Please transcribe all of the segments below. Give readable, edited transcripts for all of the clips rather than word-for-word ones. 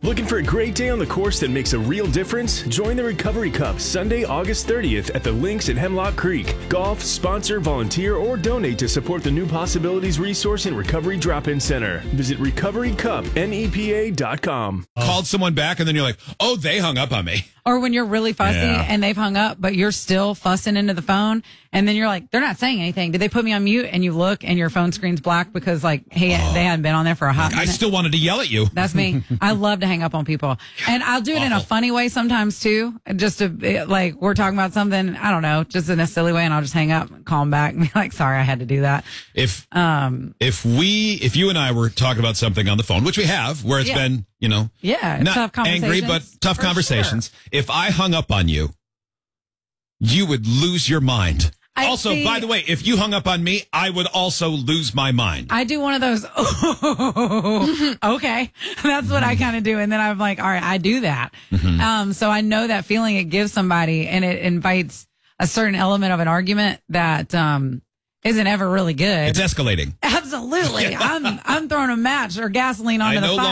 Looking for a great day on the course that makes a real difference? Join the Recovery Cup Sunday, August 30th at the Links at Hemlock Creek. Golf, sponsor, volunteer, or donate to support the New Possibilities Resource and Recovery Drop-In Center. Visit recoverycupnepa.com. Called someone back and then you're like, oh, they hung up on me. Or when you're really fussy and they've hung up, but you're still fussing into the phone, and then you're like, they're not saying anything. Did they put me on mute? And you look and your phone screen's black because they hadn't been on there for a hot minute. I still wanted to yell at you. That's me. I love to hang up on people. And I'll do it in a funny way sometimes too. Just to like, we're talking about something, I don't know, just in a silly way, and I'll just hang up and call them back and be like, sorry, I had to do that. If you and I were talking about something on the phone, which we have, where it's been, not tough conversations, angry, but tough conversations. Sure. If I hung up on you, you would lose your mind. By the way, if you hung up on me, I would also lose my mind. I do one of those, okay. That's what I kind of do. And then I'm like, all right, I do that. Mm-hmm. So I know that feeling it gives somebody, and it invites a certain element of an argument that isn't ever really good. It's escalating. Absolutely. I'm throwing a match or gasoline onto the fire.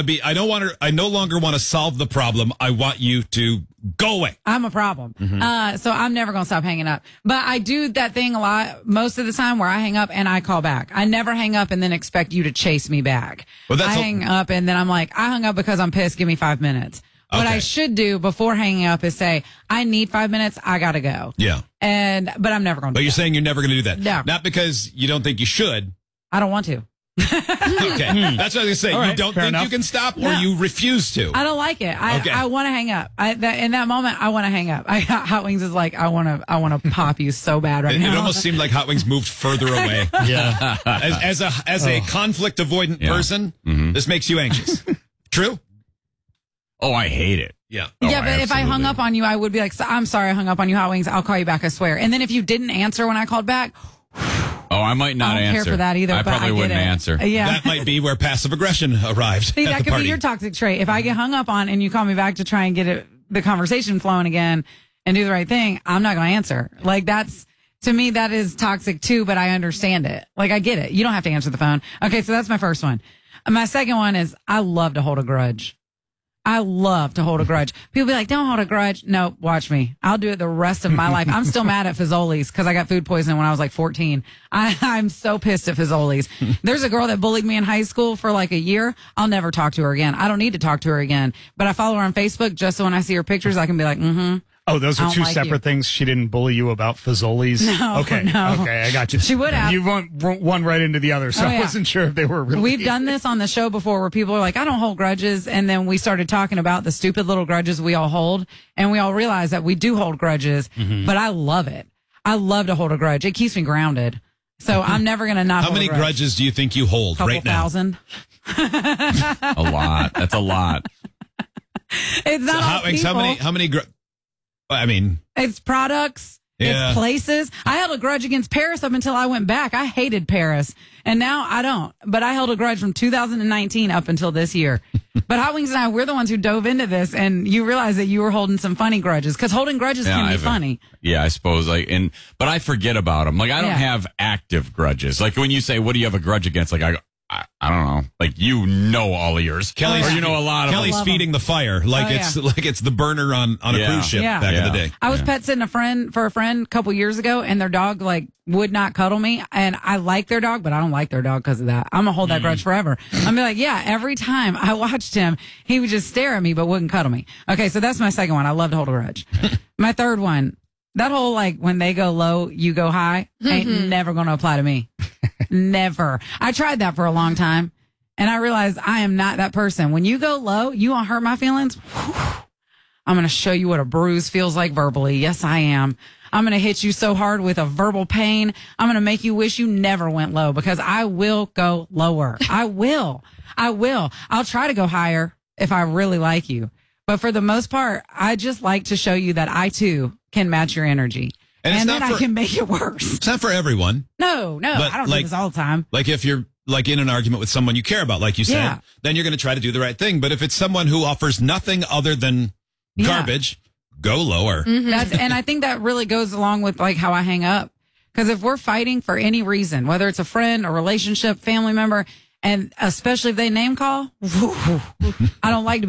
I no longer want to solve the problem. I want you to go away. I'm a problem. Mm-hmm. So I'm never going to stop hanging up. But I do that thing a lot most of the time where I hang up and I call back. I never hang up and then expect you to chase me back. Well, I hang up and then I'm like, I hung up because I'm pissed. Give me 5 minutes. What I should do before hanging up is say, I need 5 minutes. I got to go. Yeah. But I'm never going to do that. But you're saying you're never going to do that? No. Not because you don't think you should. I don't want to. Okay. That's what I was going to say. Right, you don't think you can stop, or you refuse to? I don't like it. I want to hang up. In that moment, I want to hang up. Hot Wings is like, I want to pop you so bad right now. It almost seemed like Hot Wings moved further away. Yeah. As a conflict avoidant person, this makes you anxious. True? Oh, I hate it. Yeah. Yeah, but if I hung up on you, I would be like, I'm sorry I hung up on you, Hot Wings. I'll call you back, I swear. And then if you didn't answer when I called back, I might not answer. I don't care for that either. I probably wouldn't answer. Yeah. That might be where passive aggression arrived. See, that could be your toxic trait. If I get hung up on and you call me back to try and get the conversation flowing again and do the right thing, I'm not going to answer. Like to me, that is toxic too, but I understand it. Like I get it. You don't have to answer the phone. Okay, so that's my first one. My second one is I love to hold a grudge. I love to hold a grudge. People be like, don't hold a grudge. No, watch me. I'll do it the rest of my life. I'm still mad at Fazoli's because I got food poisoning when I was like 14. I'm so pissed at Fazoli's. There's a girl that bullied me in high school for like a year. I'll never talk to her again. I don't need to talk to her again. But I follow her on Facebook just so when I see her pictures, I can be like, Oh, those are two separate things. She didn't bully you about Fazoli's? No. Okay, I got you. She would have. You went one right into the other, so I wasn't sure if they were really. We've done this on the show before where people are like, I don't hold grudges. And then we started talking about the stupid little grudges we all hold. And we all realized that we do hold grudges, but I love it. I love to hold a grudge. It keeps me grounded. So I'm never going to not hold a grudge. How many grudges do you think you hold right now? 1,000. A lot. That's a lot. It's not all people. How many I mean, it's products, it's places. I held a grudge against Paris up until I went back. I hated Paris, and now I don't. But I held a grudge from 2019 up until this year. But Hot Wings and I, we're the ones who dove into this, and you realize that you were holding some funny grudges because holding grudges can be funny. Yeah, I suppose. But I forget about them. Like I don't have active grudges. Like when you say, "What do you have a grudge against?" Like I don't know. Like all of yours. Kelly's, or a lot of Kelly's feeding the fire like it's the burner on a cruise ship back in the day. I was pet sitting for a friend a couple years ago, and their dog would not cuddle me. And I like their dog, but I don't like their dog because of that. I'm gonna hold that grudge forever. I'm be like, every time I watched him, he would just stare at me but wouldn't cuddle me. Okay, so that's my second one. I love to hold a grudge. My third one, that whole when they go low, you go high, ain't never gonna apply to me. Never. I tried that for a long time, and I realized I am not that person. When you go low, you won't hurt my feelings. I'm going to show you what a bruise feels like verbally. Yes, I am. I'm going to hit you so hard with a verbal pain. I'm going to make you wish you never went low because I will go lower. I will. I'll try to go higher if I really like you. But for the most part, I just like to show you that I too can match your energy. And then I can make it worse. It's not for everyone. No, but I don't do this all the time. Like if you're in an argument with someone you care about, like you said, then you're going to try to do the right thing. But if it's someone who offers nothing other than garbage, go lower. Mm-hmm. And I think that really goes along with how I hang up. Because if we're fighting for any reason, whether it's a friend, a relationship, family member, and especially if they name call, I don't like to